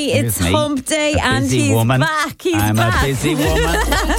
day. It's hump day and he's back. I'm a busy woman.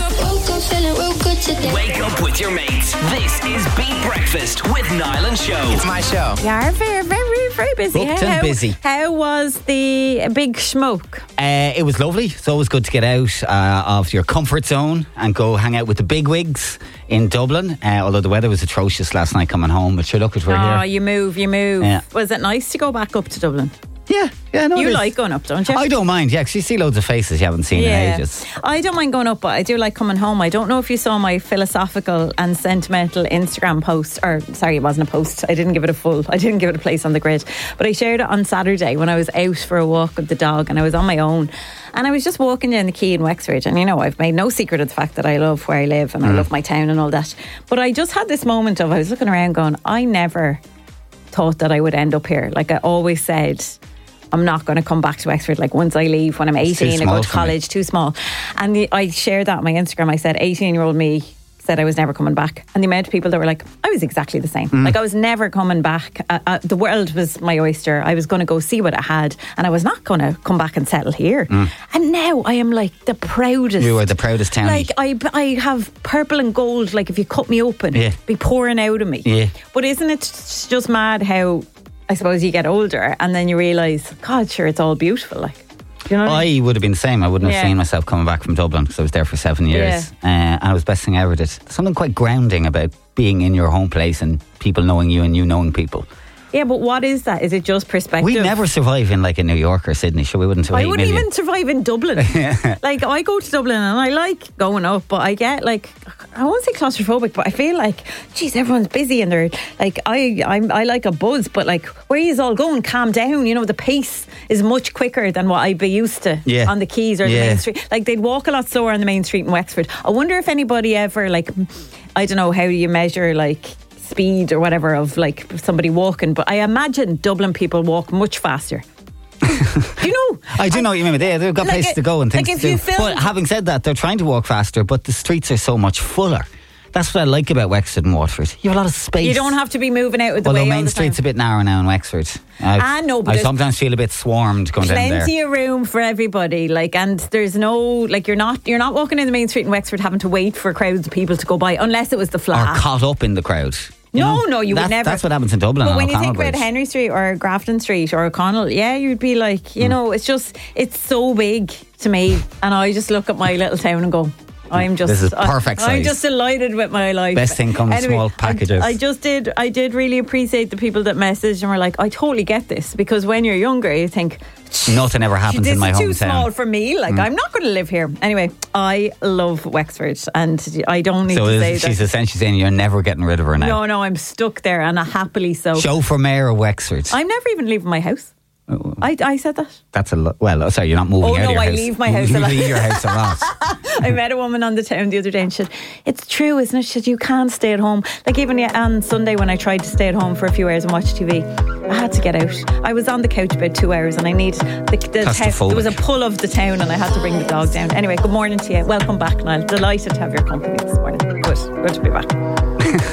Wake up with your mates. This is Beat Breakfast with Niall and Show. It's my show. You are very busy. Booked and busy. How was the big smoke? It was lovely. It's always good to get out of your comfort zone and go hang out with the big wigs in Dublin. Although the weather was atrocious last night coming home. But sure, look, we're here. Oh, you move. Yeah. Was it nice to go back up to Dublin? Yeah, no, you like going up, don't you? I don't mind, because you see loads of faces you haven't seen in ages. I don't mind going up, but I do like coming home. I don't know if you saw my philosophical and sentimental Instagram post, or sorry, it wasn't a post. I didn't give it a place on the grid, but I shared it on Saturday when I was out for a walk with the dog and I was on my own. And I was just walking down the quay in Wexford, and I've made no secret of the fact that I love where I live and I love my town and all that. But I just had this moment of, I was looking around going, I never thought that I would end up here. Like I always said, I'm not going to come back to Wexford. Like once I leave, when I'm 18, I go to college, too small. And I shared that on my Instagram. I said 18-year-old me said I was never coming back. And the amount of people that were like, I was exactly the same. Like I was never coming back. The world was my oyster. I was going to go see what it had, and I was not going to come back and settle here. And now I am like the proudest. You are the proudest town. Like I have purple and gold. Like if you cut me open, be pouring out of me. Yeah. But isn't it just mad how I suppose you get older and then you realise, God, sure, it's all beautiful. Like, you know what I mean? I would have been the same. I wouldn't have seen myself coming back from Dublin because I was there for 7 years. And it was the best thing I ever did. Something quite grounding about being in your home place and people knowing you and you knowing people. Yeah, but what is that? Is it just perspective? We never survive in like a New York or Sydney, so we wouldn't survive. I wouldn't even survive in Dublin. Like I go to Dublin and I like going up, but I get like, I won't say claustrophobic, but I feel like, geez, everyone's busy and they're like, I like a buzz, but like, where are you all going? Calm down. The pace is much quicker than what I'd be used to on the quays or the main street. Like they'd walk a lot slower on the main street in Wexford. I wonder if anybody ever, like, I don't know, how do you measure like speed or whatever of like somebody walking, but I imagine Dublin people walk much faster. Do you know? I do know what you mean. They've got places to go and things to do. But having said that, they're trying to walk faster, but the streets are so much fuller. That's what I like about Wexford and Waterford. You have a lot of space. You don't have to be moving out of the way all the time. Although Main Street's a bit narrow now in Wexford. I sometimes feel a bit swarmed going down there. Plenty of room for everybody. Like, and there's no, like, you're not walking in the Main Street in Wexford having to wait for crowds of people to go by, unless it was the flat. Or caught up in the crowd. No, you would never. That's what happens in Dublin. But when you think about Henry Street or Grafton Street or O'Connell, you'd be like, it's so big to me. And I just look at my little town and go, this is perfect size. I'm just delighted with my life. Best thing comes in small packages. I did really appreciate the people that messaged and were like, I totally get this, because when you're younger you think nothing ever happens in my hometown. This is too small for me. Like I'm not going to live here. Anyway, I love Wexford, and I don't need to say that. She's essentially saying you're never getting rid of her now. No, I'm stuck there, and happily so. Show for mayor of Wexford. I'm never even leaving my house. I said that. That's a lot. Well, sorry, you're not moving out of your house. I leave my house a lot. You leave your house a lot. I met a woman on the town the other day and she said, it's true, isn't it? She said, you can't stay at home. Like even on Sunday when I tried to stay at home for a few hours and watch TV, I had to get out. I was on the couch about 2 hours and I need the town. There was a pull of the town and I had to bring the dog down. Anyway, good morning to you. Welcome back, Niall. Delighted to have your company this morning. Good to be back.